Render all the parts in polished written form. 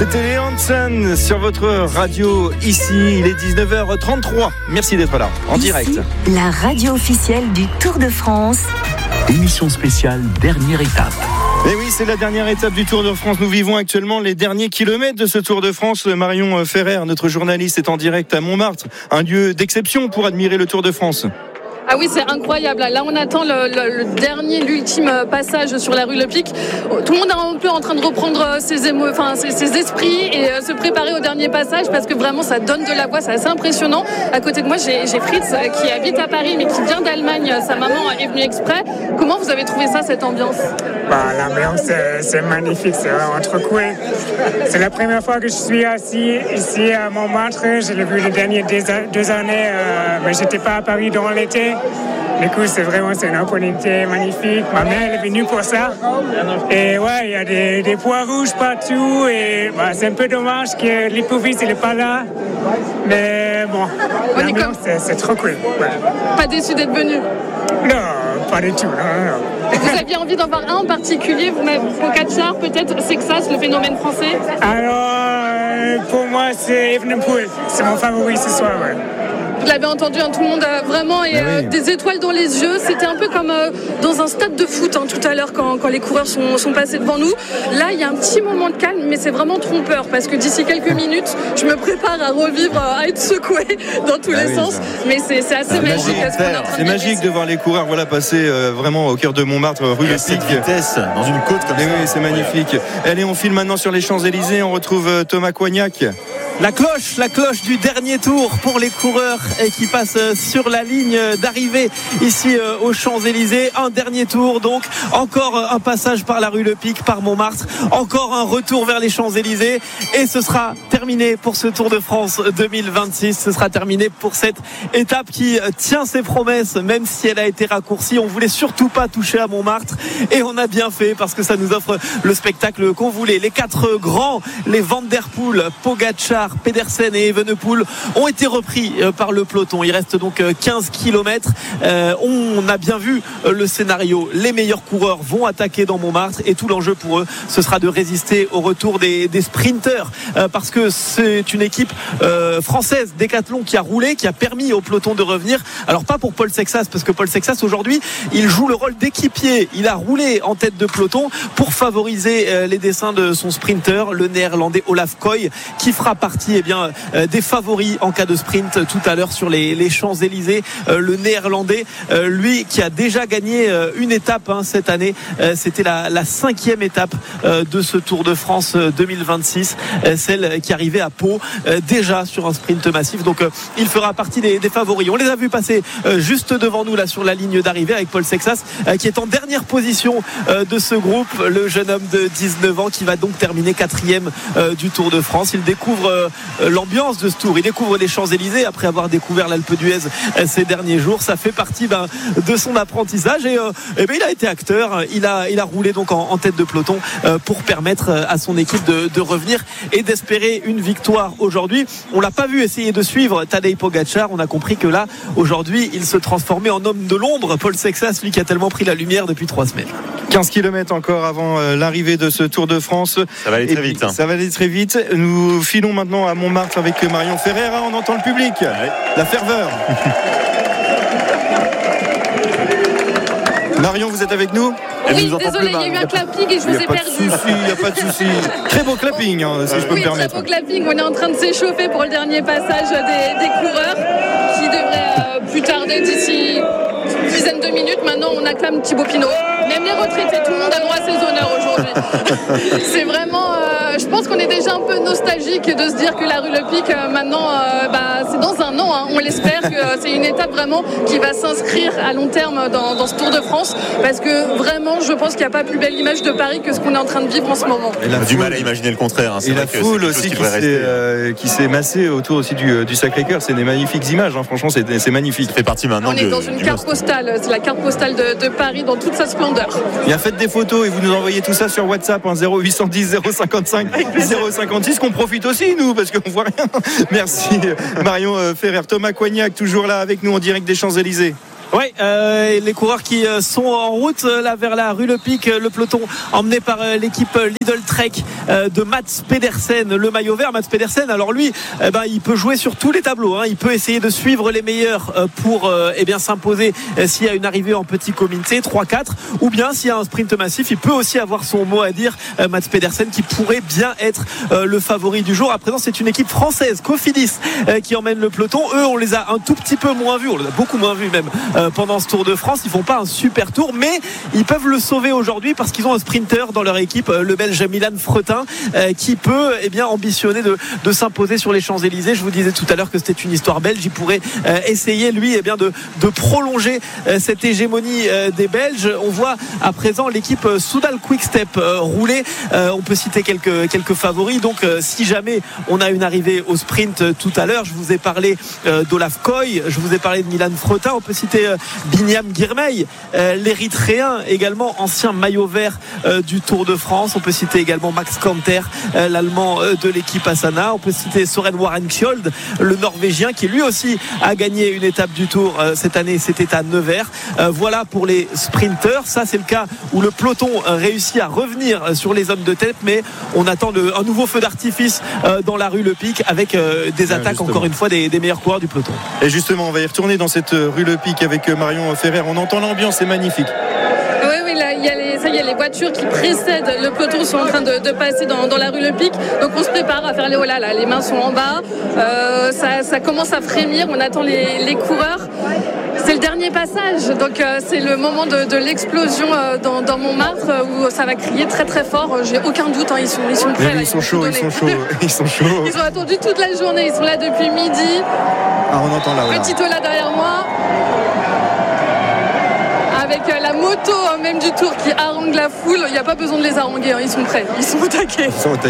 C'était les Hanson sur votre radio ici. Il est 19h33. Merci d'être là, en direct. La radio officielle du Tour de France. Émission spéciale, dernière étape. Et oui, c'est la dernière étape du Tour de France. Nous vivons actuellement les derniers kilomètres de ce Tour de France. Marion Ferrer, notre journaliste, est en direct à Montmartre. Un lieu d'exception pour admirer le Tour de France. Ah oui, c'est incroyable. Là, on attend l'ultime passage sur la rue Le Pic. Tout le monde est un peu en train de reprendre ses esprits et se préparer au dernier passage parce que vraiment, ça donne de la voix. C'est assez impressionnant. À côté de moi, j'ai Fritz qui habite à Paris mais qui vient d'Allemagne. Sa maman est venue exprès. Comment vous avez trouvé ça, cette ambiance ? L'ambiance, c'est magnifique. C'est vraiment trop cool. C'est la première fois que je suis assis ici à Montmartre. Je l'ai vu les dernières 2 années, mais j'étais pas à Paris durant l'été. Du coup, c'est une opportunité magnifique. Ma mère elle est venue pour ça. Et ouais, il y a des points rouges partout. Et c'est un peu dommage que l'hypovise n'est pas là. Mais bon, l'ambiance, c'est trop cool. Ouais. Pas déçu d'être venu ? Non, pas du tout. Non. Vous aviez envie d'en voir un en particulier, vous-même, Pogačar, peut-être Sexas, le phénomène français ? Alors, pour moi, c'est Evenepoel. C'est mon favori ce soir, ouais. Vous l'avez entendu, tout le monde vraiment et oui. Des étoiles dans les yeux. C'était un peu comme dans un stade de foot tout à l'heure quand les coureurs sont passés devant nous. Là, il y a un petit moment de calme, mais c'est vraiment trompeur parce que d'ici quelques minutes, je me prépare à revivre, à être secoué dans tous les sens. Mais c'est assez magique. C'est magique de voir les coureurs passer vraiment au cœur de Montmartre, rue Le Pic. Vitesse dans une côte comme ça. Oui, c'est magnifique. Allez, on file maintenant sur les Champs-Élysées. On retrouve Thomas Coignac. La cloche du dernier tour pour les coureurs et qui passent sur la ligne d'arrivée ici aux Champs-Élysées. Un dernier tour, donc encore un passage par la rue Le Pic, par Montmartre, encore un retour vers les Champs-Élysées et ce sera terminé pour ce Tour de France 2026. Ce sera terminé pour cette étape qui tient ses promesses, même si elle a été raccourcie. On voulait surtout pas toucher à Montmartre et on a bien fait parce que ça nous offre le spectacle qu'on voulait. Les 4 grands, les Van der Poel, Pogačar, Pedersen et Evenepoel ont été repris par le peloton. Il reste donc 15 km. On a bien vu le scénario. Les meilleurs coureurs vont attaquer dans Montmartre et tout l'enjeu pour eux, ce sera de résister au retour des sprinteurs parce que c'est une équipe française, Decathlon, qui a roulé, qui a permis au peloton de revenir. Alors pas pour Paul Sexas parce que Paul Sexas aujourd'hui, il joue le rôle d'équipier. Il a roulé en tête de peloton pour favoriser les dessins de son sprinter, le néerlandais Olaf Koy, qui fera partie des favoris en cas de sprint tout à l'heure sur les Champs-Élysées. Le néerlandais, lui qui a déjà gagné une étape cette année, c'était la 5e étape de ce Tour de France 2026, celle qui arrivait à Pau, déjà sur un sprint massif. Donc il fera partie des favoris. On les a vus passer juste devant nous là sur la ligne d'arrivée avec Paul Sexas qui est en dernière position de ce groupe, le jeune homme de 19 ans qui va donc terminer 4e du Tour de France. Il découvre l'ambiance de ce tour, il découvre les Champs-Élysées après avoir découvert l'Alpe d'Huez ces derniers jours. Ça fait partie de son apprentissage et il a été acteur. Il a roulé donc en tête de peloton pour permettre à son équipe de revenir et d'espérer une victoire aujourd'hui. On l'a pas vu essayer de suivre Tadej Pogačar. On a compris que là aujourd'hui il se transformait en homme de l'ombre. Paul Sexas, lui qui a tellement pris la lumière depuis 3 semaines. 15 km encore avant l'arrivée de ce Tour de France. Ça va aller très vite. Ça va aller très vite. Nous filons maintenant à Montmartre avec Marion Ferrer. On entend le public, la ferveur. Marion, vous êtes avec nous ? Oui, désolé, il y a eu un clapping et je vous ai perdu. Il n'y a pas de souci. Très beau clapping, si je peux me permettre. Très beau clapping. On est en train de s'échauffer pour le dernier passage des coureurs qui devrait plus tarder d'ici une dizaine de minutes. Maintenant, on acclame Thibaut Pinot. Même les retraités, tout le monde a droit à ses honneurs aujourd'hui. C'est vraiment... je pense qu'on est déjà un peu nostalgique de se dire que la rue Le Pic, maintenant, c'est dans un an. On l'espère que c'est une étape vraiment qui va s'inscrire à long terme dans ce Tour de France. Parce que vraiment, je pense qu'il n'y a pas plus belle image de Paris que ce qu'on est en train de vivre en ce moment. On a du mal à imaginer le contraire. Et la foule aussi qui s'est massée autour aussi du Sacré-Cœur. C'est des magnifiques images. Franchement, c'est magnifique. Ça fait partie maintenant. On est dans une carte postale. C'est la carte postale de Paris dans toute sa splendeur. Bien, faites des photos et vous nous envoyez tout ça sur WhatsApp 0810 055 056 qu'on profite aussi nous parce qu'on voit rien. Merci Marion Ferrer. Thomas Coignac toujours là avec nous en direct des Champs-Élysées. Oui, les coureurs qui sont en route là vers la rue Le Pic, le peloton emmené par l'équipe Lidl Trek de Mats Pedersen, le maillot vert. Mats Pedersen, alors lui, il peut jouer sur tous les tableaux, hein. Il peut essayer de suivre les meilleurs pour s'imposer s'il y a une arrivée en petit comité 3-4, ou bien s'il y a un sprint massif, il peut aussi avoir son mot à dire. Mats Pedersen qui pourrait bien être le favori du jour. À présent, c'est une équipe française, Cofidis, qui emmène le peloton. Eux, on les a un tout petit peu moins vus, on les a beaucoup moins vus même pendant ce Tour de France. Ils font pas un super tour, mais ils peuvent le sauver aujourd'hui parce qu'ils ont un sprinter dans leur équipe, le Belge Milan Fretin, qui peut ambitionner de s'imposer sur les Champs-Élysées. Je vous disais tout à l'heure que c'était une histoire belge. Il pourrait essayer lui de prolonger cette hégémonie des Belges. On voit à présent l'équipe Soudal Quick-Step rouler. On peut citer quelques favoris. Donc si jamais on a une arrivée au sprint tout à l'heure, je vous ai parlé d'Olaf Koy, je vous ai parlé de Milan Fretin. On peut citer Binyam Girmay, l'Érythréen, également ancien maillot vert du Tour de France. On peut citer également Max Kanter, l'Allemand de l'équipe Astana. On peut citer Søren Warrenkjold, le Norvégien, qui lui aussi a gagné une étape du Tour cette année. C'était à Nevers. Voilà pour les sprinteurs. Ça, c'est le cas où le peloton réussit à revenir sur les hommes de tête, mais on attend un nouveau feu d'artifice dans la rue Le Pic avec des attaques, justement, encore une fois, des meilleurs coureurs du peloton. Et justement, on va y retourner dans cette rue Le Pic avec Marion Ferrer. On entend l'ambiance, c'est magnifique. Oui, là, il y a les voitures qui précèdent le peloton sont en train de passer dans la rue Le Pic. Donc on se prépare à faire les holas, là. Les mains sont en bas. Ça commence à frémir. On attend les coureurs. C'est le dernier passage, donc c'est le moment de l'explosion dans Montmartre où ça va crier très très fort. J'ai aucun doute, hein, ils sont prêts. Ils sont chauds. Ils ont attendu toute la journée, ils sont là depuis midi. Ah, on entend là. Petit Ola derrière moi. Avec la moto même du Tour qui harangue la foule, il n'y a pas besoin de les haranguer, hein. Ils sont prêts, ils sont au taquet.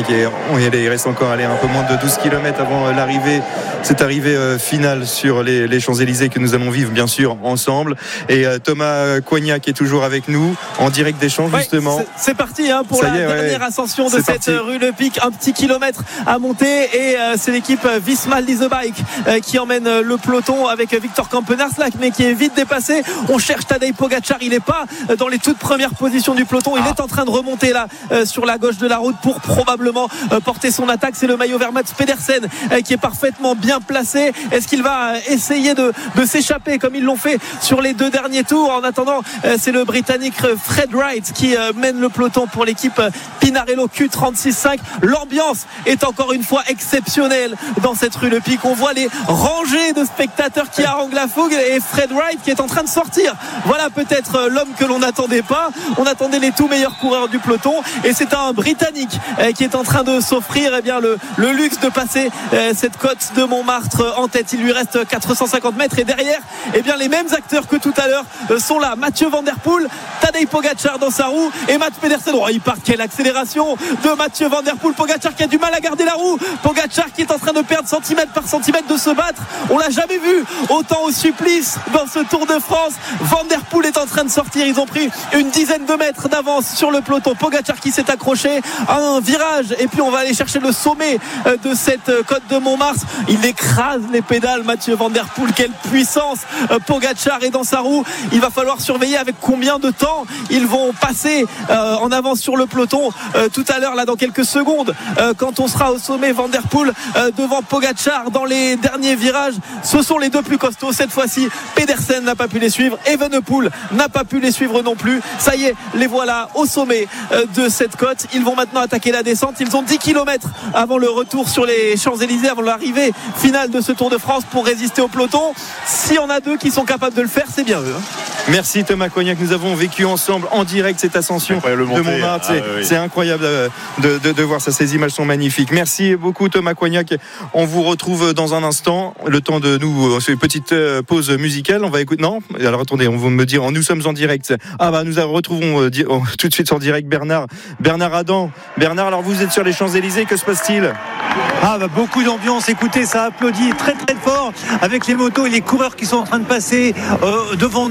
Il reste encore un peu moins de 12 km avant cette arrivée finale sur les Champs-Élysées que nous allons vivre bien sûr ensemble. Et Thomas Coignac est toujours avec nous en direct des Champs, justement. C'est parti pour la dernière ascension de cette rue Le Pic, un petit kilomètre à monter et c'est l'équipe Visma Lease Bike qui emmène le peloton avec Victor Kampenaerts mais qui est vite dépassé. On cherche Tadej Pogacar, il n'est pas dans les toutes premières positions du peloton, il est en train de remonter là sur la gauche de la route pour probablement porter son attaque. C'est le maillot vert Mats Pedersen qui est parfaitement bien placé. Est-ce qu'il va essayer de s'échapper comme ils l'ont fait sur les deux derniers tours? En attendant, c'est le Britannique Fred Wright qui mène le peloton pour l'équipe Pinarello Q36.5. L'ambiance est encore une fois exceptionnelle dans cette rue Le Pic. On voit les rangées de spectateurs qui haranguent la foule et Fred Wright qui est en train de sortir. Voilà peut-être l'homme que l'on n'attendait pas. On attendait les tout meilleurs coureurs du peloton et c'est un Britannique qui est en train de s'offrir le luxe de passer cette côte de Montmartre en tête. Il lui reste 450 mètres et derrière les mêmes acteurs que tout à l'heure sont là. Mathieu Van Der Poel, Tadej Pogacar dans sa roue et Mats Pedersen. Il part, quelle accélération de Mathieu Van Der Poel. Pogacar qui a du mal à garder la roue. Pogacar qui est en train de perdre centimètre par centimètre, de se battre. On l'a jamais vu autant au supplice dans ce Tour de France. Van Der Poel est en train de sortir. Ils ont pris une dizaine de mètres d'avance sur le peloton. Pogacar qui s'est accroché à un virage et puis on va aller chercher le sommet de cette côte de Montmartre. Il écrase les pédales, Mathieu Van Der Poel. Quelle puissance. Pogacar est dans sa roue. Il va falloir surveiller avec combien de temps ils vont passer en avance sur le peloton tout à l'heure, là dans quelques secondes, quand on sera au sommet. Van Der Poel devant Pogacar dans les derniers virages. Ce sont les deux plus costauds cette fois-ci. Pedersen n'a pas pu les suivre, Evenepoel n'a pas pu les suivre non plus. Ça y est, les voilà au sommet de cette côte. Ils vont maintenant attaquer la descente. Ils ont 10 km avant le retour sur les Champs-Élysées, avant l'arrivée finale de ce Tour de France pour résister au peloton. S'il y en a deux qui sont capables de le faire, c'est bien eux. Merci Thomas Coignac, nous avons vécu ensemble en direct cette ascension de Montmartre. C'est incroyable de voir ça, ces images sont magnifiques. Merci beaucoup Thomas Coignac. On vous retrouve dans un instant, le temps de nous faire une petite pause musicale. On va écouter. Non, alors attendez, on va me dire, nous sommes en direct. Nous retrouvons tout de suite en direct Bernard Adam. Bernard, alors vous êtes sur les Champs-Élysées, que se passe-t-il? Beaucoup d'ambiance, écoutez, ça applaudit très très fort avec les motos et les coureurs qui sont en train de passer devant nous. J'ai vu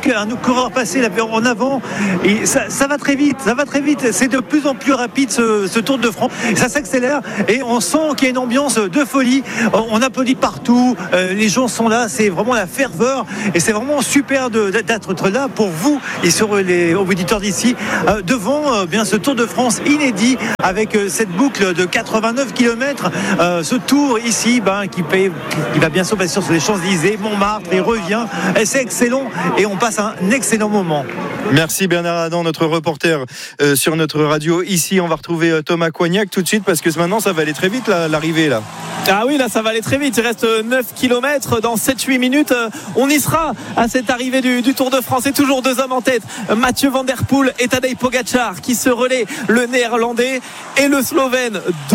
un coureur passer en avant. Et ça va très vite. C'est de plus en plus rapide ce Tour de France. Ça s'accélère et on sent qu'il y a une ambiance de folie. On applaudit partout. Les gens sont là. C'est vraiment la ferveur et c'est vraiment super d'être là pour vous et sur les auditeurs d'ici devant bien ce Tour de France inédit avec cette boucle de 89 km. Ce tour ici qui va bien sûr passer sur les Champs-Élysées, Montmartre, il revient. Et c'est excellent et on passe un excellent moment. Merci Bernard Adam, notre reporter sur notre radio. Ici, on va retrouver Thomas Coignac tout de suite parce que maintenant, ça va aller très vite l'arrivée là. Ah oui, là ça va aller très vite. Il reste 9 km dans 7-8 minutes. On y sera à cette arrivée du Tour de France. Et toujours deux hommes en tête, Mathieu Van Der Poel et Tadej Pogačar qui se relaient, le néerlandais et le slovène.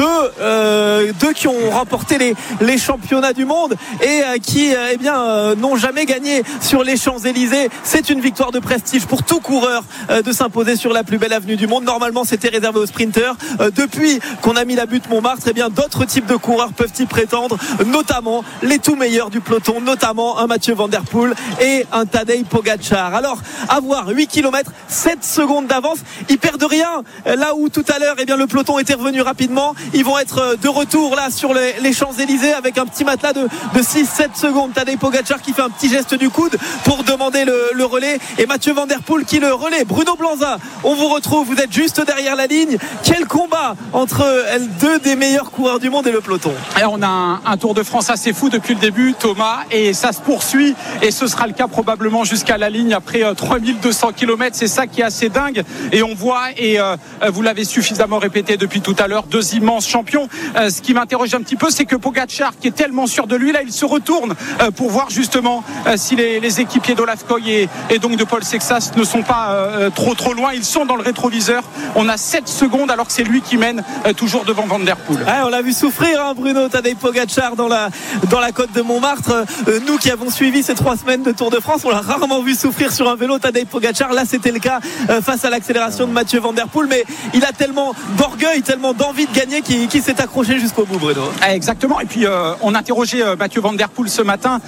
Deux qui ont remporté les championnats du monde et qui n'ont jamais gagné sur les Champs-Élysées. C'est une victoire de prestige pour tout coureur de s'imposer sur la plus belle avenue du monde. Normalement c'était réservé aux sprinteurs. Depuis qu'on a mis la butte Montmartre, d'autres types de coureurs peuvent y prétendre, notamment les tout meilleurs du peloton, notamment un Mathieu Van Der Poel et un Tadej Pogačar. Alors, avoir 8 km, 7 secondes d'avance, ils perdent rien. Là où tout à l'heure, le peloton était revenu rapidement, ils vont être de retour là sur les Champs-Élysées avec un petit matelas de 6-7 secondes. Tadej Pogačar qui fait un petit geste du coude pour demander le relais et Mathieu Van Der Poel qui le relaie. Bruno Blanza, on vous retrouve, vous êtes juste derrière la ligne. Quel combat entre deux des meilleurs coureurs du monde et le peloton. Alors on a un Tour de France assez fou depuis le début, Thomas, et ça se poursuit et ce sera le cas probablement jusqu'à la ligne après 3200 km. C'est ça qui est assez dingue et on voit, et vous l'avez suffisamment répété depuis tout à l'heure, deux immenses champions. Ce qui m'interroge un petit peu, c'est que Pogačar, qui est tellement sûr de lui, là il se retourne pour voir justement si les équipiers d'Olaf Koy et donc de Paul Sexas ne sont pas trop loin. Ils sont dans le rétroviseur. On a 7 secondes alors que c'est lui qui mène toujours devant Van Der Poel. On l'a vu souffrir, Bruno, Tadej Pogačar dans la côte de Montmartre. Nous qui avons suivi ces 3 semaines de Tour de France, on l'a rarement vu souffrir sur un vélo, Tadej Pogačar. Là c'était le cas face à l'accélération de Mathieu Van Der Poel, mais il a tellement d'orgueil, tellement d'envie de gagner qui s'est accroché jusqu'au bout, Bruno. Exactement, et puis on interrogeait Mathieu Van Der Poel ce matin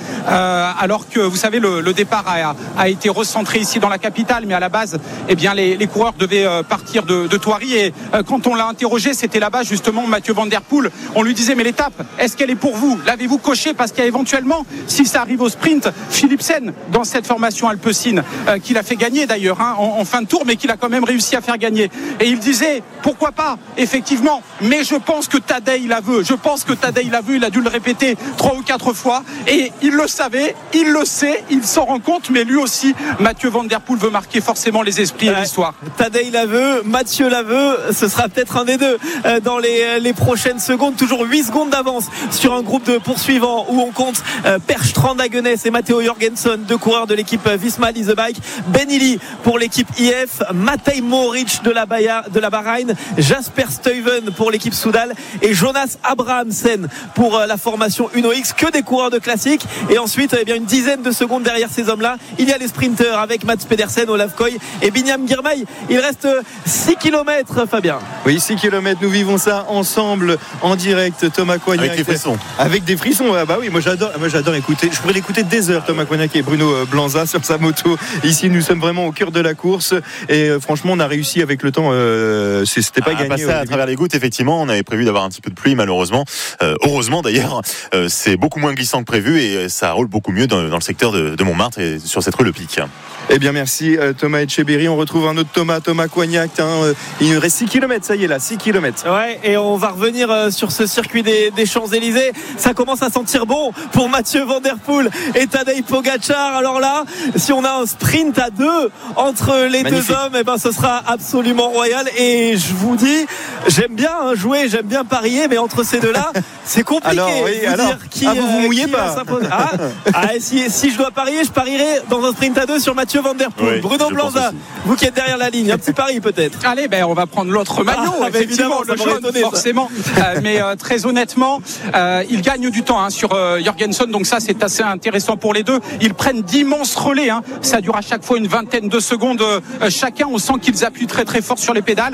alors que vous savez le départ a été recentré ici dans la capitale, mais à la base les coureurs devaient partir de Thoiry et quand on l'a interrogé, c'était là-bas justement Mathieu Van Der Poel. On lui disait mais l'étape, est-ce qu'elle est pour vous? L'avez-vous coché? Parce qu'il y a éventuellement, si ça arrive au sprint, Philipsen dans cette formation alpecin qu'il a fait gagner d'ailleurs en fin de tour, mais qu'il a quand même réussi à faire gagner. Et il disait pourquoi pas, effectivement, mais je pense que Tadej la veut. Il a dû le répéter 3 ou 4 fois et il le savait, il le sait, il s'en rend compte, mais lui aussi, Mathieu Van Der Poel veut marquer forcément les esprits et l'histoire. Tadej la veut, Mathieu la veut, ce sera peut-être un des deux dans les prochaines secondes. Toujours 8 secondes d'avance sur un groupe de poursuivants où on compte Per Strand Hagenes et Matteo Jorgensen, deux coureurs de l'équipe Visma Lease Bike, Ben Illy pour l'équipe IF, Matej Mohoric de la Bahreïn, Jasper Stuyven pour l'équipe Soudal et Jonas Abrahamsen pour la formation Uno X. Que des coureurs de classique. Et ensuite une dizaine de secondes derrière ces hommes-là, il y a les sprinteurs avec Mats Pedersen, Olaf Koy et Binyam Girmay. Il reste 6 km, Fabien. Oui, 6 km, nous vivons ça ensemble en direct. Thomas Coignac avec des frissons. Avec des frissons, oui, moi j'adore écouter. Je pourrais l'écouter des heures, Thomas Coignac et Bruno Blanza sur sa moto. Ici nous sommes vraiment au cœur de la course et franchement on a réussi avec le temps, c'était pas gagné. Passer à travers les gouttes, effectivement, on avait prévu d'avoir un petit peu de pluie malheureusement. Heureusement d'ailleurs, c'est beaucoup moins glissant que prévu et ça roule beaucoup mieux dans le secteur de Montmartre et sur cette rue Le Pic. Eh bien merci Thomas Etcheberry. On retrouve un autre Thomas Coignac. Il nous reste 6 km, ça y est là, 6 km. Ouais, et on va revenir sur ce circuit des Champs-Élysées. Ça commence à sentir bon pour Mathieu Van Der Poel et Tadej Pogačar. Alors là, si on a un sprint à 2 entre les deux hommes, ce sera absolument royal. Et je vous dis, j'aime bien jouer, j'aime bien parier, mais entre ces deux-là, c'est compliqué. Vous vous mouillez pas. Si je dois parier, je parierai dans un sprint à 2 sur Mathieu Van Der Poel. Oui, Bruno Blanza, vous qui êtes derrière la ligne, un petit pari peut-être. Allez, on va prendre l'autre maillot, effectivement, le jaune, forcément. Mais très honnêtement, ils gagnent du temps sur Jorgensen, donc ça c'est assez intéressant pour les deux. Ils prennent d'immenses relais, ça dure à chaque fois une vingtaine de secondes chacun. On sent qu'ils appuient très très fort sur les pédales.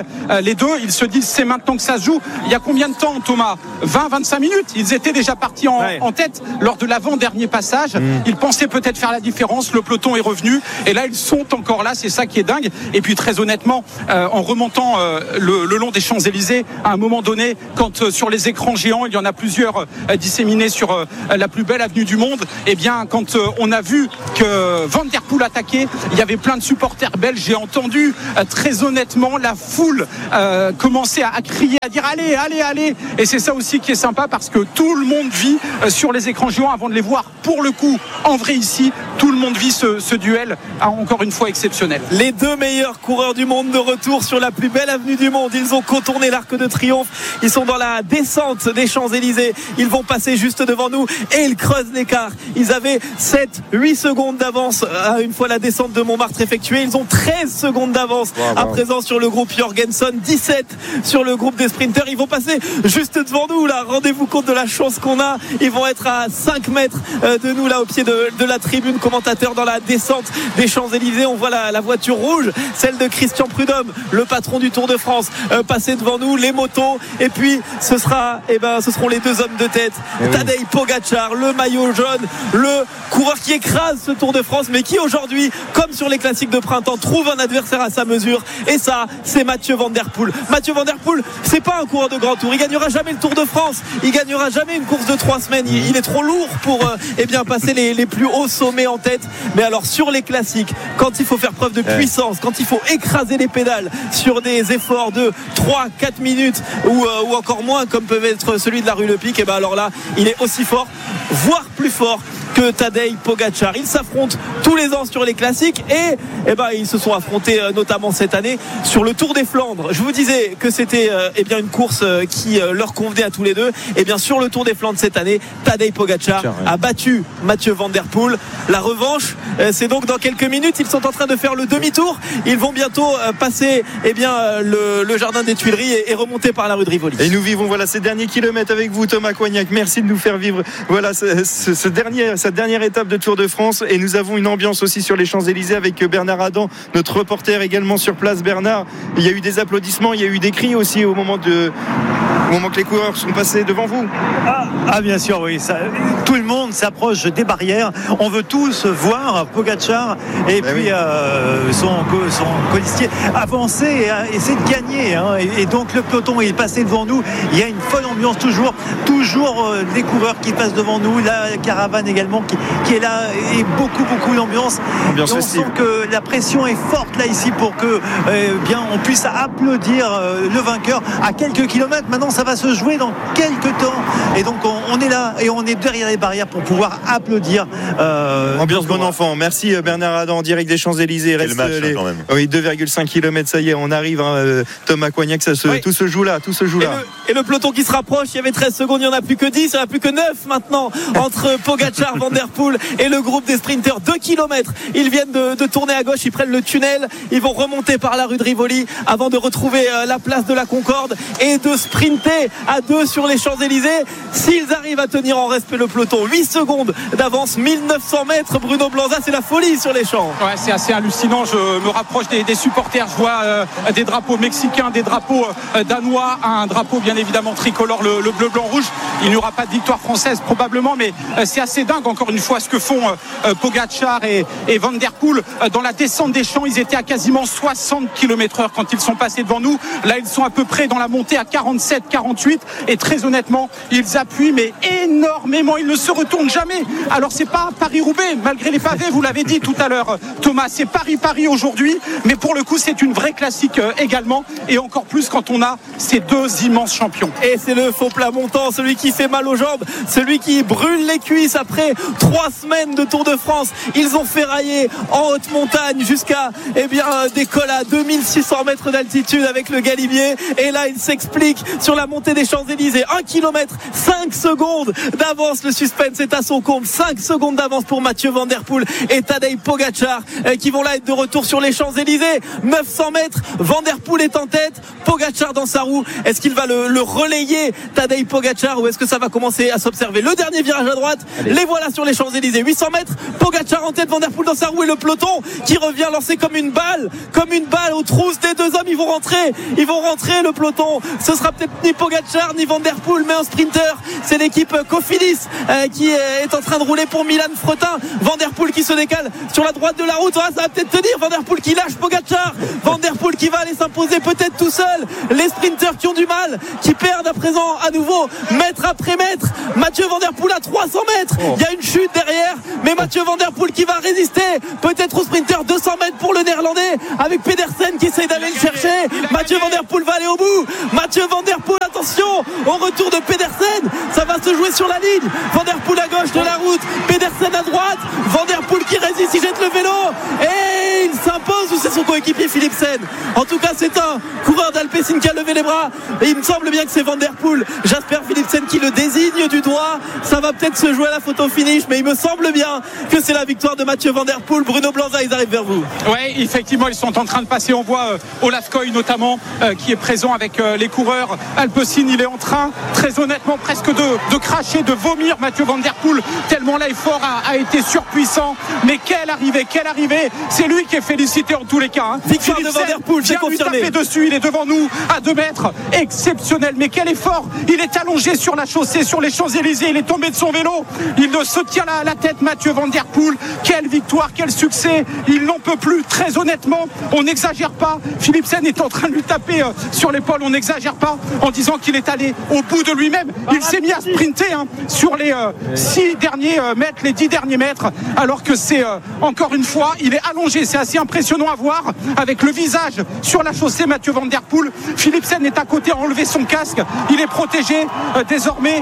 les deux. Ils se disent c'est maintenant que ça se joue. Il y a combien de temps, Thomas? 20-25 minutes. Ils étaient déjà partis en tête lors de l'avant-dernier passage. Ils pensaient peut-être faire la différence. Le peloton est revenu et là ils sont encore là. C'est ça qui est dingue. Et puis très honnêtement, en remontant le long des Champs-Élysées, à un moment donné, quand sur les écrans géants, il y en a plusieurs disséminés sur la plus belle avenue du monde, et bien quand on a vu que Van Der Poel attaquait, il y avait plein de supporters belges. J'ai entendu très honnêtement la foule commencer à crier, à dire allez, et c'est ça aussi qui est sympa parce que tout le monde vit sur les écrans géants avant de les voir pour le coup en vrai ici. Tout le monde vit ce duel encore une fois exceptionnel. Les deux meilleurs coureurs du monde de retour sur la plus belle avenue du monde. Ils ont contourné l'Arc de Triomphe. Ils sont dans la descente des Champs-Élysées. Ils vont passer juste devant nous et ils creusent l'écart. Ils avaient 7-8 secondes d'avance une fois la descente de Montmartre effectuée. Ils ont 13 secondes d'avance à présent sur le groupe Jorgenson, 17 sur le groupe des sprinters. Ils vont passer juste devant nous là. Rendez-vous compte de la chance qu'on a. Ils vont être à 5 mètres de nous là au pied de la tribune commentateur dans la descente des Champs-Élysées. On voit la voiture rouge, celle de Christian Prudhomme, le patron du Tour de France, passer devant nous, les motos, et puis ce seront les deux hommes de tête, Tadej Pogačar, le maillot jaune, le coureur qui écrase ce Tour de France, mais qui aujourd'hui, comme sur les classiques de printemps, trouve un adversaire à sa mesure, et ça, c'est Mathieu Van Der Poel. Mathieu Van Der Poel, c'est pas un coureur de grand tour, il gagnera jamais le Tour de France, il gagnera jamais une course de 3 semaines, il est trop lourd pour passer les plus hauts sommets en tête. Mais alors sur les classiques, quand il faut faire preuve de puissance, quand il faut écraser les pédales sur des efforts de 3-4 minutes ou encore moins comme peut être celui de la rue Le Pic, et alors là il est aussi fort, voire plus fort que Tadej Pogačar. Ils s'affrontent tous les ans sur les classiques et ils se sont affrontés notamment cette année sur le Tour des Flandres. Je vous disais que c'était une course qui leur convenait à tous les deux. Et bien sur le Tour des Flandres cette année, Tadej Pogačar a battu Mathieu Van Der Poel. La revanche, c'est donc dans quelques minutes. Ils sont en train de faire le demi-tour. Ils vont bientôt passer le jardin des Tuileries et remonter par la rue de Rivoli. Et nous vivons ces derniers kilomètres avec vous, Thomas Coignac. Merci de nous faire vivre cette dernière étape de Tour de France, et nous avons une ambiance aussi sur les Champs-Élysées avec Bernard Adam, notre reporter également sur place. Bernard, il y a eu des applaudissements, il y a eu des cris aussi au moment que les coureurs sont passés devant vous. Bien sûr, oui. Tout le monde s'approche des barrières. On veut tous voir Pogačar et son colistier avancer et essayer de gagner. Et donc le peloton est passé devant nous. Il y a une folle ambiance toujours des coureurs qui passent devant nous. La caravane également qui est là, et beaucoup d'ambiance. On sent que la pression est forte là ici pour que on puisse applaudir le vainqueur à quelques kilomètres. Maintenant ça va se jouer dans quelques temps, et donc on est là et on est derrière les barrières pour pouvoir applaudir. Ambiance bon enfant. Merci Bernard Adam en direct des Champs-Élysées. Il reste quand même. 2,5 km, ça y est, on arrive. Thomas Coignac, tout se joue là. Et le peloton qui se rapproche, il y avait 13 secondes, il n'y en a plus que 10, il n'y en a plus que 9 maintenant entre Pogačar, Van Der Poel et le groupe des sprinters. 2 km, ils viennent de tourner à gauche, ils prennent le tunnel, ils vont remonter par la rue de Rivoli avant de retrouver la place de la Concorde et de sprinter à 2 sur les Champs-Élysées. S'ils arrivent à tenir en respect le peloton, 8 secondes d'avance, 1900 mètres. Bruno Blanza, c'est la folie sur les champs. Ouais, c'est assez hallucinant. Je me rapproche des supporters, je vois des drapeaux mexicains, des drapeaux danois, un drapeau bien évidemment tricolore, le bleu, blanc, rouge. Il n'y aura pas de victoire française probablement, mais c'est assez dingue encore une fois ce que font Pogačar et Van Der Poel dans la descente des champs. Ils étaient à quasiment 60 km/h quand ils sont passés devant nous. Là ils sont à peu près dans la montée à 47-48, et très honnêtement ils appuient mais énormément, ils ne se retournent jamais. Alors c'est pas Paris-Roubaix malgré les pavés, vous l'avez dit tout à l'heure Thomas, c'est Paris aujourd'hui, mais pour le coup c'est une vraie classique également, et encore plus quand on a ces deux immenses champions. Et c'est le faux plat montant, celui qui fait mal aux jambes, celui qui brûle les cuisses après 3 semaines de Tour de France. Ils ont ferraillé en haute montagne jusqu'à des cols à 2600 mètres d'altitude avec le Galibier, et là il s'explique sur la montée des Champs-Élysées. 1 km, 5 secondes d'avance, le suspense est à son comble. 5 secondes d'avance pour Mathieu Van Der Poel et Tadej Pogačar qui vont là être de retour sur les Champs-Élysées. 900 mètres, Van Der Poel est en tête, Pogačar dans sa roue. Est-ce qu'il va le relayer, Tadej Pogačar, ou est-ce que ça va commencer à s'observer? Le dernier virage à droite, les voilà voilà sur les Champs-Élysées. 800 mètres, Pogačar en tête, Van der Poel dans sa roue et le peloton qui revient lancé comme une balle aux trousses des deux hommes. Ils vont rentrer le peloton. Ce sera peut-être ni Pogačar ni Van der Poel, mais un sprinter. C'est l'équipe Cofidis qui est en train de rouler pour Milan Fretin. Van der Poel qui se décale sur la droite de la route. Ça va peut-être tenir. Van der Poel qui lâche Pogačar. Van der Poel qui va aller s'imposer peut-être tout seul. Les sprinters qui ont du mal, qui perdent à présent à nouveau mètre après mètre. Mathieu Van der Poel à 300 mètres. Il y a une chute derrière, mais Mathieu Van der Poel qui va résister peut-être au sprinter. 200 mètres pour le néerlandais avec Pedersen qui essaye d'aller le chercher. Mathieu Van der Poel va aller au bout. Mathieu Van der Poel, attention au retour de Pedersen, ça va se jouer sur la ligne. Van der Poel à gauche de la route, Pedersen à droite. Van der Poel qui résiste, il jette le vélo et il s'impose, ou c'est son coéquipier Philipsen. En tout cas c'est un coureur d'Alpecin qui a levé les bras et il me semble bien que c'est Van der Poel, Jasper Philipsen qui le désigne du doigt. Ça va peut-être se jouer à la photo finish, mais il me semble bien que c'est la victoire de Mathieu Van der Poel. Bruno Blanza, ils arrivent vers vous. Oui, effectivement, ils sont en train de passer. On voit Olaf Koy notamment qui est présent avec les coureurs Alpecin. Il est en train, très honnêtement, presque de cracher, de vomir Mathieu Van der Poel, tellement l'effort a été surpuissant. Mais quelle arrivée. C'est lui qui est félicité en tous les cas. Victoire de Van der Poel, c'est confirmé. Taper dessus, il est devant nous à 2 mètres. Exceptionnel, mais quel effort. Il est allongé sur la chaussée, sur les Champs-Élysées. Il est tombé de son vélo. Il se tient la tête, Mathieu Van der Poel. Quelle victoire, quel succès. Il n'en peut plus, très honnêtement. On n'exagère pas. Philipsen est en train de lui taper sur l'épaule. On n'exagère pas en disant qu'il est allé au bout de lui-même. Il s'est mis à sprinter sur les 6 derniers mètres, les 10 derniers mètres, alors que c'est encore une fois, il est allongé. C'est assez impressionnant à voir avec le visage sur la chaussée. Mathieu Van der Poel. Philipsen est à côté, a enlevé son casque. Il est protégé désormais,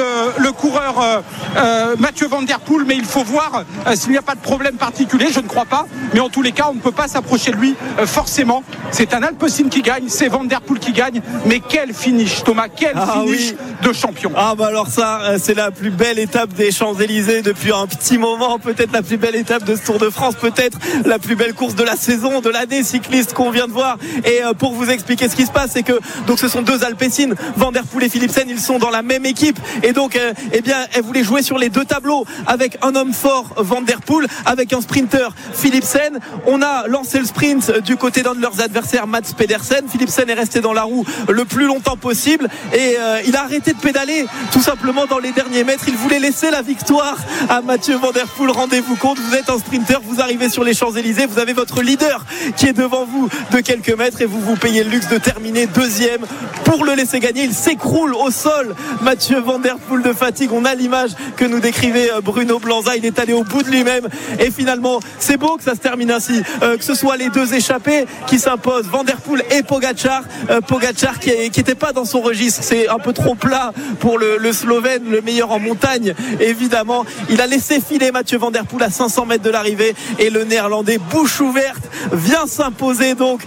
le coureur Mathieu Van der Poel, mais il faut voir s'il n'y a pas de problème particulier. Je ne crois pas, mais en tous les cas on ne peut pas s'approcher de lui forcément. C'est un Alpecin qui gagne, c'est Van der Poel qui gagne, mais quel finish, Thomas, quel finish de champion. Alors ça, c'est la plus belle étape des Champs-Élysées depuis un petit moment, peut-être la plus belle étape de ce Tour de France, peut-être la plus belle course de la saison, de l'année cycliste qu'on vient de voir. Et pour vous expliquer ce qui se passe, c'est que donc ce sont 2 Alpecin, Van der Poel et Philipsen, ils sont dans la même équipe et donc elle voulait jouer sur les 2 tableaux avec un homme fort, Van der Poel, avec un sprinter, Philipsen. On a lancé le sprint du côté d'un de leurs adversaires, Mats Pedersen. Philipsen est resté dans la roue le plus longtemps possible et il a arrêté de pédaler tout simplement dans les derniers mètres. Il voulait laisser la victoire à Mathieu Van der Poel. Rendez-vous compte, vous êtes un sprinter, vous arrivez sur les Champs-Élysées, vous avez votre leader qui est devant vous de quelques mètres et vous payez le luxe de terminer 2e pour le laisser gagner. Il s'écroule au sol, Mathieu Van der Poel, de fatigue. On a l'image que nous décrivait Bruno Blanza. Il est allé au bout de lui-même et finalement c'est beau que ça se termine ainsi, que ce soit les 2 échappés qui s'imposent, Van der Poel et Pogačar qui n'était pas dans son registre. C'est un peu trop plat pour le Slovène, le meilleur en montagne évidemment. Il a laissé filer Mathieu Van der Poel à 500 mètres de l'arrivée et le néerlandais, bouche ouverte, vient s'imposer donc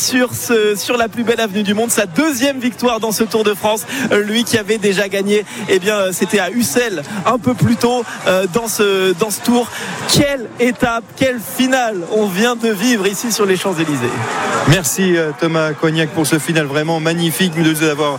sur la plus belle avenue du monde. Sa 2e victoire dans ce Tour de France, lui qui avait déjà gagné, c'était à Ussel un peu plus tôt dans ce Tour. Quelle étape, quelle finale on vient de vivre ici sur les Champs-Élysées. Merci Thomas Cognac pour ce final vraiment magnifique, de nous avoir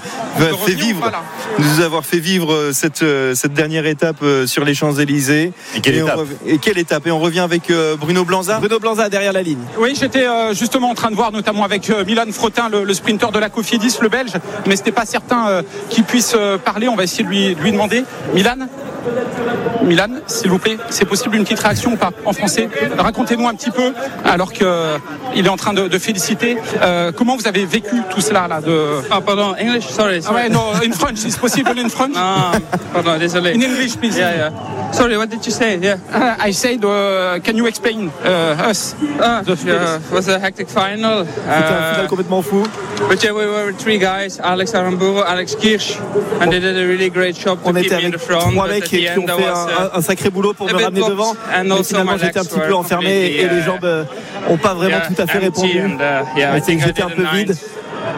fait vivre cette dernière étape sur les Champs-Élysées. Et quelle étape. Et on revient avec Bruno Blanza. Bruno Blanza derrière la ligne. Oui, j'étais justement en train de voir notamment avec Milan Fretin, le sprinter de la Cofidis, le Belge, mais c'était pas certain qu'il puisse parler. On va essayer de lui demander. Milan, s'il vous plaît, c'est possible une petite réaction ou pas en français? Racontez-nous un petit peu, alors qu'il est en train de féliciter. Comment vous avez vécu tout cela là pardon, English, sorry. No, in French, it's possible in French? Pardon, désolé. In English, please. Yeah. Sorry, what did you say? Yeah. I said, can you explain us? It was a hectic final. C'était un final complètement fou. But yeah, we were 3 guys, Alex Aramburu, Alex Kirch, and they did a really great job to keep me in the front. 3 mecs qui ont fait un sacré boulot pour me ramener devant. Mais finalement, j'étais un petit peu enfermé et les jambes n'ont pas vraiment tout à fait répondu. J'étais un peu vide.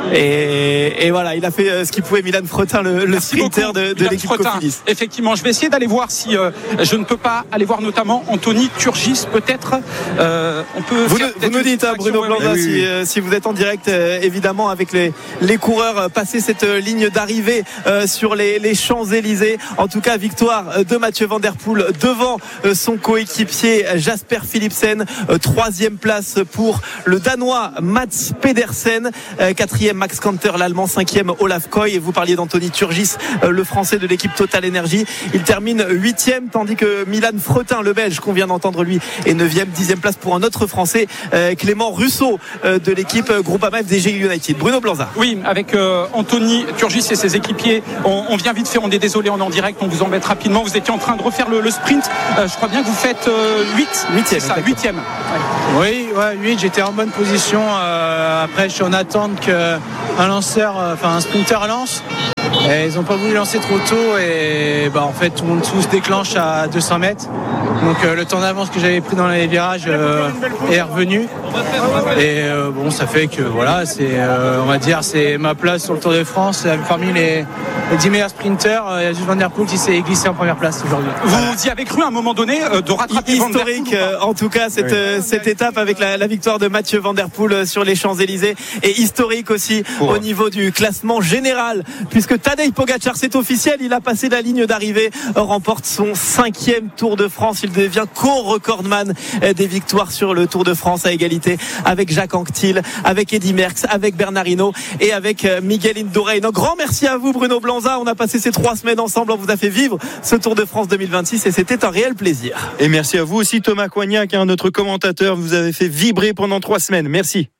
Et voilà, il a fait ce qu'il pouvait, Milan Fretin, le sprinter de l'équipe Cofidis. Effectivement, je vais essayer d'aller voir si je ne peux pas aller voir notamment Anthony Turgis, peut-être. On peut. Vous nous dites, Bruno Blanza, si vous êtes en direct, évidemment, avec les coureurs passer cette ligne d'arrivée sur les Champs-Élysées. En tout cas, victoire de Mathieu Van Der Poel devant son coéquipier Jasper Philipsen. Troisième place pour le Danois Mats Pedersen. Quatrième Max Kanter, l'Allemand. Cinquième Olaf Koy. Et vous parliez d'Anthony Turgis, le Français de l'équipe Total Energy. Il termine 8e, tandis que Milan Fretin, le Belge, qu'on vient d'entendre, lui, est 9e. 10e place pour un autre Français, Clément Russo, de l'équipe Groupama FDJ United. Bruno Blanza. Oui, avec Anthony Turgis et ses équipiers, on vient vite fait, on est désolé, on est en direct, on vous embête rapidement. Vous étiez en train de refaire le sprint. Je crois bien que vous faites 8e. C'est ça, 8e. Oui, 8, j'étais en bonne position. Après, je suis en attente qu'un lanceur, un sprinter lance. Et ils n'ont pas voulu lancer trop tôt et en fait tout le monde se déclenche à 200 mètres. Donc le temps d'avance que j'avais pris dans les virages est revenu. Et ça fait que voilà, on va dire c'est ma place sur le Tour de France. Parmi les 10 meilleurs sprinters, il y a juste Van Der Poel qui s'est glissé en première place aujourd'hui. Vous y avez cru à un moment donné de rattraper historique, Van Der Poel, en tout cas cette étape avec la victoire de Mathieu Van Der Poel sur les Champs-Élysées, et historique aussi au niveau du classement général, puisque Tadej Pogačar, c'est officiel, il a passé la ligne d'arrivée, remporte son 5e Tour de France. Il devient co-recordman des victoires sur le Tour de France, à égalité avec Jacques Anquetil, avec Eddy Merckx, avec Bernard Hinault et avec Miguel Indurain. Donc grand merci à vous, Bruno Blanza. On a passé ces 3 semaines ensemble, on vous a fait vivre ce Tour de France 2026 et c'était un réel plaisir. Et merci à vous aussi, Thomas Coignac, notre commentateur. Vous avez fait vibrer pendant 3 semaines. Merci.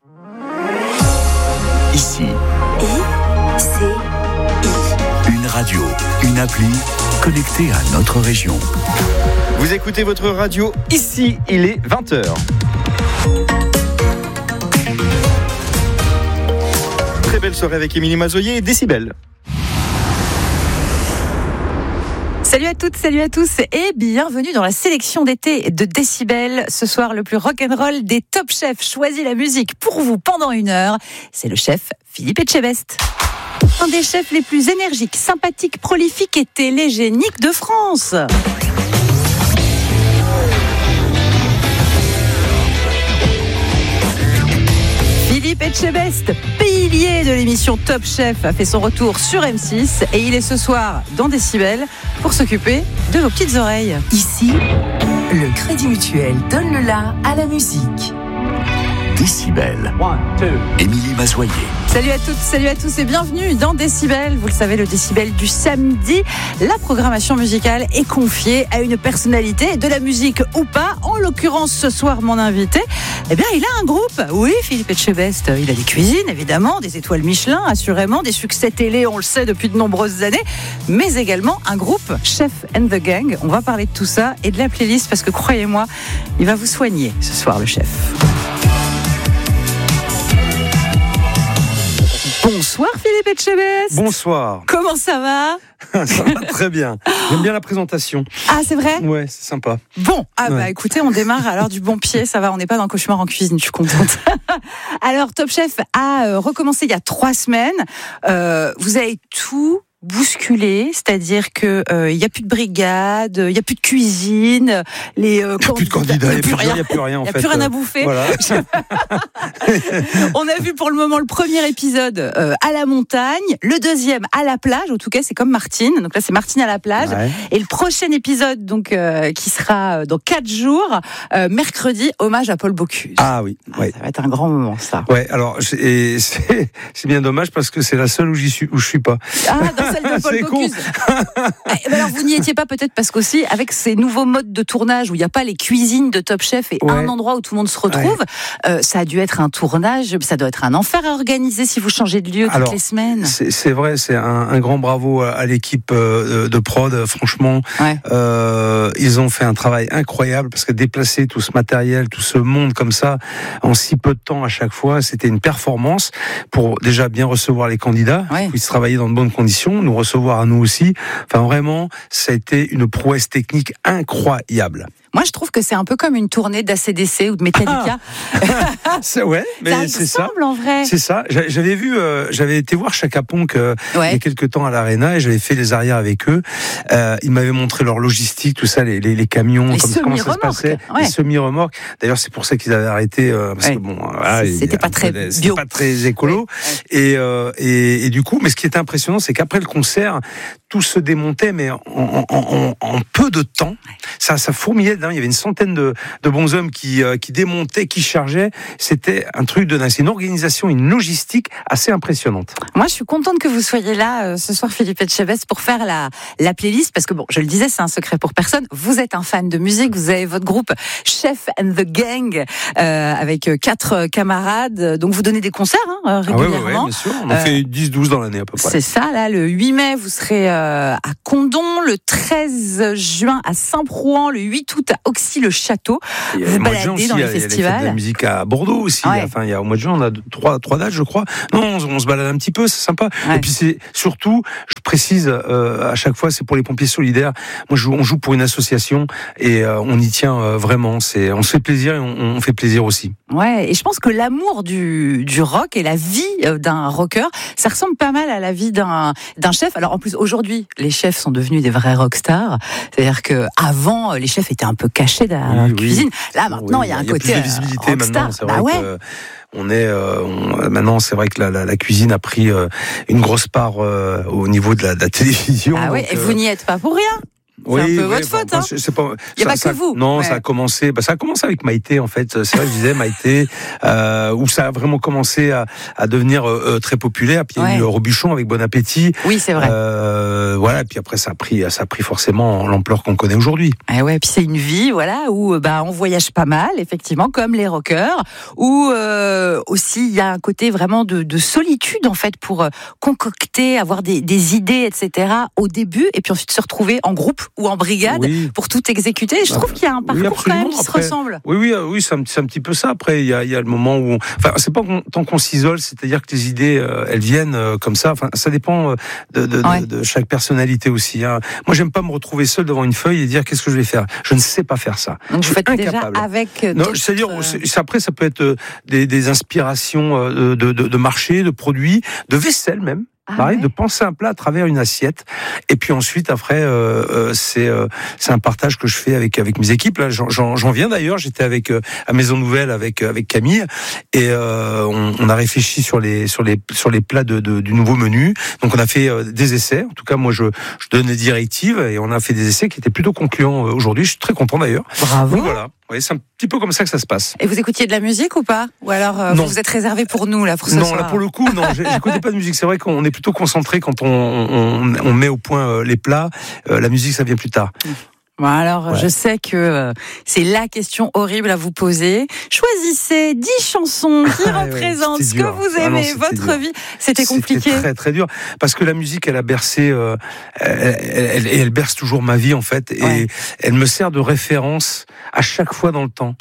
Ici. Une radio, une appli connectée à notre région. Vous écoutez votre radio, ici il est 20h. Très belle soirée avec Émilie Mazoyer et Décibel. Salut à toutes, salut à tous et bienvenue dans la sélection d'été de Décibel. Ce soir, le plus rock'n'roll des top chefs choisit la musique pour vous pendant 1 heure. C'est le chef Philippe Etchebest. Un des chefs les plus énergiques, sympathiques, prolifiques et télégéniques de France. Philippe Etchebest, pilier de l'émission Top Chef, a fait son retour sur M6 et il est ce soir dans Décibel pour s'occuper de vos petites oreilles. Ici, le Crédit Mutuel donne le la à la musique. Décibel. Émilie Mazoyer. Salut à toutes, salut à tous et bienvenue dans Décibel. Vous le savez, le Décibel du samedi, la programmation musicale est confiée à une personnalité, de la musique ou pas. En l'occurrence, ce soir, mon invité, il a un groupe. Oui, Philippe Etchebest, il a des cuisines, évidemment, des étoiles Michelin, assurément, des succès télé, on le sait, depuis de nombreuses années, mais également un groupe, Chef and the Gang. On va parler de tout ça et de la playlist parce que, croyez-moi, il va vous soigner ce soir, le chef. Bonsoir Philippe Etchebest. Bonsoir. Comment ça va? Ça va très bien. J'aime bien la présentation. Ah, c'est vrai? Ouais, c'est sympa. Bon, écoutez, on démarre alors du bon pied, ça va, on n'est pas dans Cauchemar en cuisine, je suis contente. Alors, Top Chef a recommencé il y a 3 semaines. Vous avez tout bousculé, c'est-à-dire que il y a plus de brigade, il y a plus de cuisine, il y a plus de candidats, il y a plus rien en fait. Il y a plus rien à bouffer. Voilà. On a vu pour le moment le premier épisode à la montagne, le deuxième à la plage, en tout cas c'est comme Martine. Donc là c'est Martine à la plage, et le prochain épisode donc qui sera dans 4 jours, mercredi, hommage à Paul Bocuse. Ah oui, ça va être un grand moment ça. Ouais, alors c'est bien dommage parce que c'est la seule où je suis pas. Ah, dans celle de Paul Bocuse. Alors vous n'y étiez pas peut-être parce qu'aussi avec ces nouveaux modes de tournage où il n'y a pas les cuisines de Top Chef et un endroit où tout le monde se retrouve, ça a dû être un tournage, ça doit être un enfer à organiser si vous changez de lieu toutes les semaines. C'est vrai, c'est un grand bravo à l'équipe de prod, franchement. Ils ont fait un travail incroyable parce que déplacer tout ce matériel, tout ce monde comme ça en si peu de temps à chaque fois, c'était une performance pour déjà bien recevoir les candidats, puissent travailler dans de bonnes conditions délégation, nous recevoir à nous aussi. Enfin, vraiment, ça a été une prouesse technique incroyable. Moi, je trouve que c'est un peu comme une tournée d'ACDC ou de Metallica. Ouais, mais c'est ça. En vrai. C'est ça. J'avais été voir Chaka Ponk il y a quelques temps à l'Arena et j'avais fait les arrières avec eux. Ils m'avaient montré leur logistique, tout ça, les camions, comment ça se passait, les semi-remorques. D'ailleurs, c'est pour ça qu'ils avaient arrêté parce que c'était pas très bio, c'était pas très écolo. Et du coup, mais ce qui était impressionnant, c'est qu'après le concert, tout se démontait, mais en peu de temps. Ça fourmillait. Il y avait une centaine de bonshommes qui démontaient, qui chargeaient. C'était un truc de dingue. C'est une organisation, une logistique assez impressionnante. Moi, je suis contente que vous soyez là ce soir, Philippe Etchebest, pour faire la playlist, parce que bon, je le disais, c'est un secret pour personne. Vous êtes un fan de musique, vous avez votre groupe Chef and the Gang avec 4 camarades. Donc, vous donnez des concerts régulièrement. Oui, bien sûr. On en fait 10-12 dans l'année à peu près. C'est ça, là, le 8 mai, vous serez à Condom, le 13 juin à Saint-Prouan, le 8 août à Auxy-le-Château. Vous baladez dans les festivals. Il y a de la musique à Bordeaux aussi. Ouais. Enfin, il y a au mois de juin, on a 3 dates, je crois. Non, on se balade un petit peu, c'est sympa. Ouais. Et puis c'est surtout, je précise à chaque fois, c'est pour les pompiers solidaires. Moi, on joue pour une association et on y tient vraiment. On se fait plaisir et on fait plaisir aussi. Ouais, et je pense que l'amour du rock et la vie d'un rocker, ça ressemble pas mal à la vie d'un chef. Alors en plus, aujourd'hui, les chefs sont devenus des vrais rockstars. C'est-à-dire que avant, les chefs étaient un peu cachés derrière la cuisine. Là, maintenant, il y a un côté plus de visibilité rockstar. Maintenant. C'est vrai que maintenant, c'est vrai que la cuisine a pris une grosse part au niveau de la télévision. Ah oui, et vous n'y êtes pas pour rien. C'est un peu votre faute, hein. Il n'y a pas que vous. Non, ça a commencé avec Maïté, en fait. C'est vrai que je disais Maïté, où ça a vraiment commencé à devenir très populaire. Puis il y a eu Robuchon avec Bon Appétit. Oui, c'est vrai. Voilà. Puis après, ça a pris forcément l'ampleur qu'on connaît aujourd'hui. Et ouais. Puis c'est une vie, voilà, où on voyage pas mal, effectivement, comme les rockers. Où aussi il y a un côté vraiment de solitude, en fait, pour concocter, avoir des idées, etc. Au début, et puis ensuite se retrouver en groupe ou en brigade pour tout exécuter. Je trouve qu'il y a un parcours quand même qui se ressemble. Oui, c'est un petit peu ça. Après, il y a le moment où, enfin, c'est pas tant qu'on s'isole, c'est-à-dire que les idées, elles viennent comme ça. Enfin, ça dépend de chaque personnalité aussi. Hein. Moi, j'aime pas me retrouver seul devant une feuille et dire qu'est-ce que je vais faire. Je ne sais pas faire ça. Donc je vous faites incapable. Déjà avec. Non, c'est-à-dire après, ça peut être des inspirations de marché, de produits, de vaisselle même. Pareil, de penser un plat à travers une assiette. Et puis ensuite, après, c'est un partage que je fais avec mes équipes. Là, j'en viens d'ailleurs. J'étais à Maison Nouvelle avec Camille et on a réfléchi sur les plats du nouveau menu. Donc on a fait des essais. En tout cas, moi, je donne des directives et on a fait des essais qui étaient plutôt concluants aujourd'hui. Je suis très content d'ailleurs. Bravo. Donc voilà. Oui, c'est un petit peu comme ça que ça se passe. Et vous écoutiez de la musique ou pas ? Ou alors vous vous êtes réservé pour nous là pour ce soir ? Non, là pour le coup, non, j'écoutais pas de musique. C'est vrai qu'on est plutôt concentré quand on met au point les plats. La musique, ça vient plus tard. Bon, alors, je sais que c'est la question horrible à vous poser. Choisissez 10 chansons qui représentent ce que vous aimez, votre vie. C'était compliqué. C'était très, très dur. Parce que la musique, elle a bercé, elle berce toujours ma vie, en fait. Et elle me sert de référence à chaque fois dans le temps.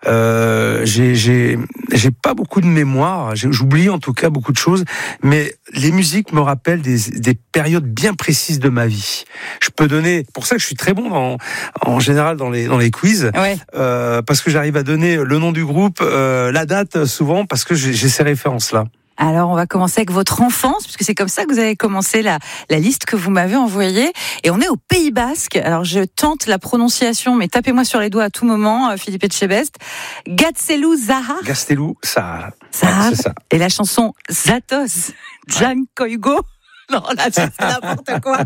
J'ai pas beaucoup de mémoire. J'oublie, en tout cas, beaucoup de choses. Mais les musiques me rappellent des périodes bien précises de ma vie. Je peux donner, pour ça que je suis très bon en général dans les quiz, parce que j'arrive à donner le nom du groupe, la date souvent, parce que j'ai ces références-là. Alors, on va commencer avec votre enfance, puisque c'est comme ça que vous avez commencé la liste que vous m'avez envoyée. Et on est au Pays Basque. Alors, je tente la prononciation, mais tapez-moi sur les doigts à tout moment, Philippe Etchebest. Gaztelu Zahar. Gaztelu Zahar. Zahar. C'est ça. Et la chanson Zatos, Jan Koigo. Non, là, c'est n'importe quoi.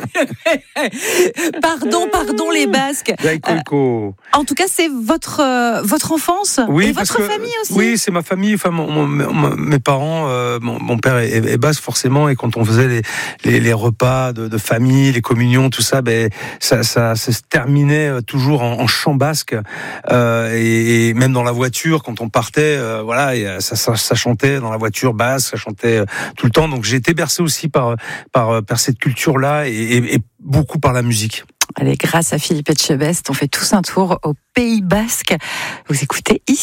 Pardon, les Basques. En tout cas, c'est votre enfance et votre famille aussi. Oui, c'est ma famille. Enfin, mes parents, mon père est basque forcément, et quand on faisait les repas de famille, les communions, tout ça, ça se terminait toujours en chant basque, et même dans la voiture quand on partait, ça chantait dans la voiture basque, ça chantait tout le temps. Donc j'ai été bercé aussi par cette culture-là et beaucoup par la musique. Allez, grâce à Philippe Etchebest, on fait tous un tour au Pays Basque. Vous écoutez ici.